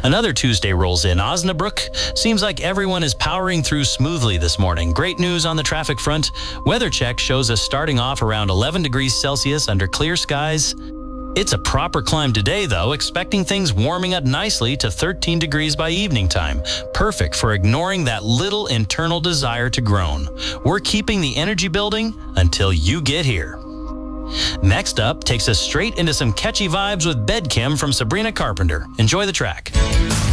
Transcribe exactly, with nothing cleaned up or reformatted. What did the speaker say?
Another Tuesday rolls in. Osnabrück seems like everyone is powering through smoothly this morning. Great news on the traffic front. Weather check shows us starting off around eleven degrees Celsius under clear skies. It's a proper climb today, though, expecting things warming up nicely to thirteen degrees by evening time. Perfect for ignoring that little internal desire to groan. We're keeping the energy building until you get here. Next up takes us straight into some catchy vibes with Bedkim from Sabrina Carpenter. Enjoy the track.